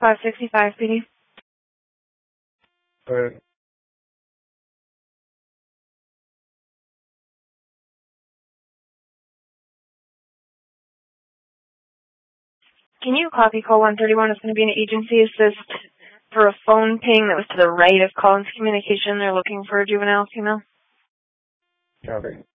565 PD. Alright. Can you copy call 131? It's going to be an agency assist for a phone ping that was to the right of Collins Communication. They're looking for a juvenile female. Copy.